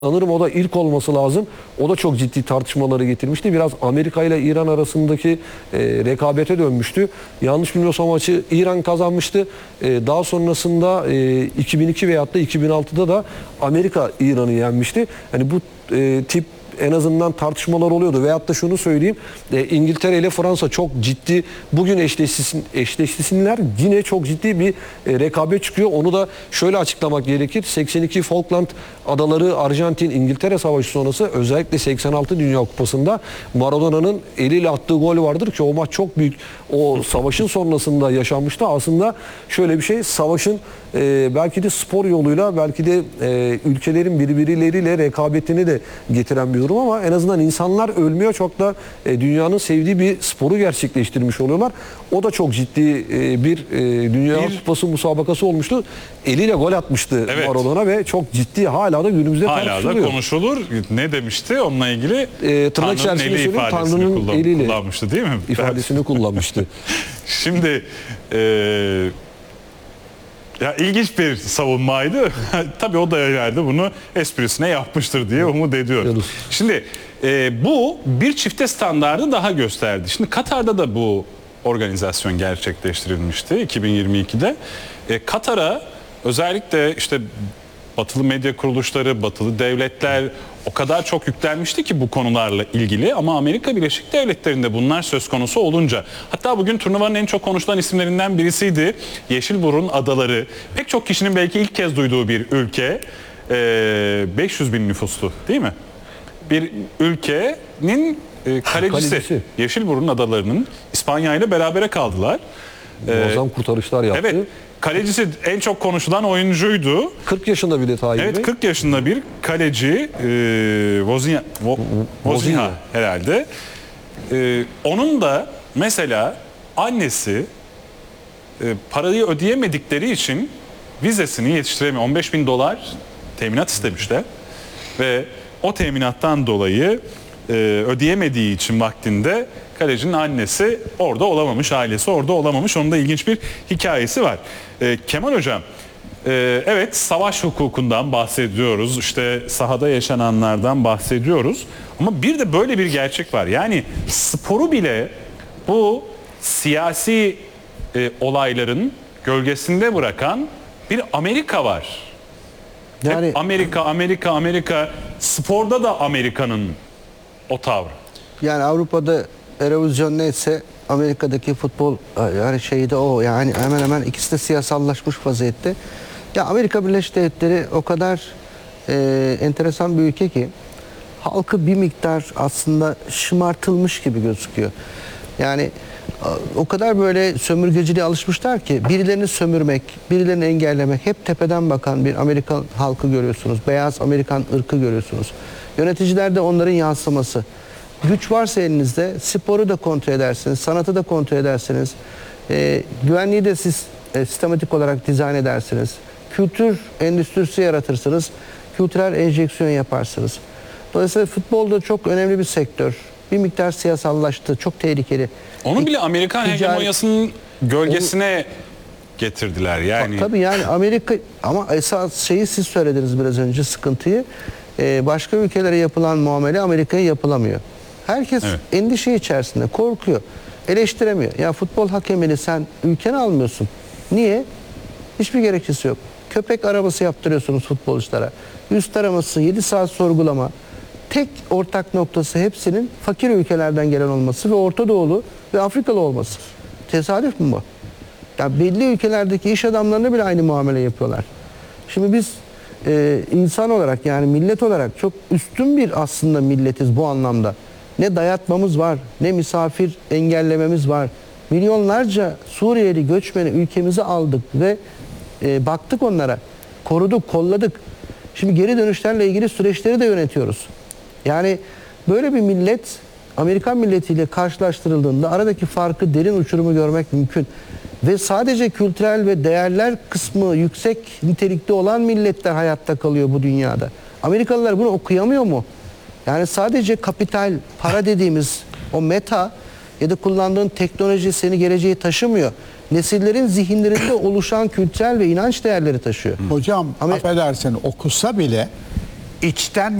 Sanırım o da ilk olması lazım. O da çok ciddi tartışmaları getirmişti. Biraz Amerika ile İran arasındaki rekabete dönmüştü. Yanlış bilmiyorsam maçı İran kazanmıştı. Daha sonrasında 2002 veyahut da 2006'da da Amerika İran'ı yenmişti. Hani bu tip en azından tartışmalar oluyordu. Veyahut da şunu söyleyeyim, İngiltere ile Fransa çok ciddi, bugün eşleşsinler, yine çok ciddi bir rekabet çıkıyor. Onu da şöyle açıklamak gerekir. 82 Falkland Adaları Arjantin-İngiltere Savaşı sonrası, özellikle 86 Dünya Kupası'nda Maradona'nın eliyle attığı gol vardır ki o maç çok büyük, o savaşın sonrasında yaşanmıştı. Aslında şöyle bir şey, savaşın belki de spor yoluyla, belki de ülkelerin birbirleriyle rekabetini de getiren bir durum, ama en azından insanlar ölmüyor, çok da dünyanın sevdiği bir sporu gerçekleştirmiş oluyorlar. O da çok ciddi bir Dünya Kupası musabakası olmuştu. Eliyle gol atmıştı Maradona ve çok ciddi, hala da günümüzde tartışılıyor. Hala da konuşulur. Ne demişti onunla ilgili? Tırnak içerisinde söyleyeyim, Tanrı'nın eliyle kullanmıştı değil mi? ifadesini kullanmıştı. Şimdi ya ilginç bir savunmaydı. Tabii o da herhalde bunu esprisine yapmıştır diye umut ediyorum. Şimdi bu bir çifte standardı daha gösterdi. Şimdi Katar'da da bu organizasyon gerçekleştirilmişti 2022'de. Katar'a özellikle işte batılı medya kuruluşları, batılı devletler o kadar çok yüklenmişti ki bu konularla ilgili, ama Amerika Birleşik Devletleri'nde bunlar söz konusu olunca, hatta bugün turnuvanın en çok konuşulan isimlerinden birisiydi. Yeşilburun Adaları, pek çok kişinin belki ilk kez duyduğu bir ülke, 500 bin nüfuslu değil mi? Bir ülkenin kalecisi. Yeşilburun Adaları'nın İspanya ile berabere kaldılar. Muazzam kurtarışlar yaptı. Evet. Kalecisi en çok konuşulan oyuncuydu. 40 yaşında bir detay. Evet, 40 yaşında bir kaleci, Vozinha herhalde. Onun da mesela annesi parayı ödeyemedikleri için vizesini yetiştiremiyor. 15 bin dolar teminat istemişler ve o teminattan dolayı ödeyemediği için vaktinde kalecinin annesi orada olamamış, ailesi orada olamamış. Onun da ilginç bir hikayesi var. Kemal Hocam, evet, savaş hukukundan bahsediyoruz, işte sahada yaşananlardan bahsediyoruz, ama bir de böyle bir gerçek var. Yani sporu bile bu siyasi olayların gölgesinde bırakan bir Amerika var. Yani hep Amerika, sporda da Amerika'nın o tavrı. Yani Avrupa'da erozyon neyse Amerika'daki futbol yani şeyi de o, yani hemen hemen ikisi de siyasallaşmış vaziyette. Ya Amerika Birleşik Devletleri o kadar enteresan bir ülke ki halkı bir miktar aslında şımartılmış gibi gözüküyor. Yani o kadar böyle sömürgeciliğe alışmışlar ki birilerini sömürmek, birilerini engellemek, hep tepeden bakan bir Amerikan halkı görüyorsunuz. Beyaz Amerikan ırkı görüyorsunuz. Yöneticiler de onların yansıması. Güç varsa elinizde sporu da kontrol edersiniz, sanatı da kontrol edersiniz. Güvenliği de siz sistematik olarak dizayn edersiniz. Kültür endüstrisi yaratırsınız, kültürel enjeksiyon yaparsınız. Dolayısıyla futbolda çok önemli bir sektör. Bir miktar siyasallaştı, çok tehlikeli. Onu bile Amerikan hegemonyasının gölgesine getirdiler yani. Tabii yani Amerika, ama esas şeyi siz söylediniz biraz önce, sıkıntıyı. Başka ülkelere yapılan muamele Amerika'ya yapılamıyor. Herkes endişe içerisinde, korkuyor, eleştiremiyor. Ya futbol hakemini sen ülkene almıyorsun. Niye? Hiçbir gerekçesi yok. Köpek arabası yaptırıyorsunuz futbolculara. Üst araması, 7 saat sorgulama. Tek ortak noktası hepsinin fakir ülkelerden gelen olması ve Orta Doğulu ve Afrikalı olması. Tesadüf mü bu? Ya belli ülkelerdeki iş adamlarına bile aynı muamele yapıyorlar. Şimdi biz insan olarak, yani millet olarak çok üstün bir aslında milletiz bu anlamda. Ne dayatmamız var, ne misafir engellememiz var. Milyonlarca Suriyeli göçmeni ülkemize aldık ve baktık onlara. Koruduk, kolladık. Şimdi geri dönüşlerle ilgili süreçleri de yönetiyoruz. Yani böyle bir millet Amerikan milletiyle karşılaştırıldığında aradaki farkı, derin uçurumu görmek mümkün. Ve sadece kültürel ve değerler kısmı yüksek nitelikte olan milletler hayatta kalıyor bu dünyada. Amerikalılar bunu okuyamıyor mu? Yani sadece kapital, para dediğimiz o meta ya da kullandığın teknoloji seni geleceğe taşımıyor. Nesillerin zihinlerinde oluşan kültürel ve inanç değerleri taşıyor. Hocam affedersin, okusa bile içten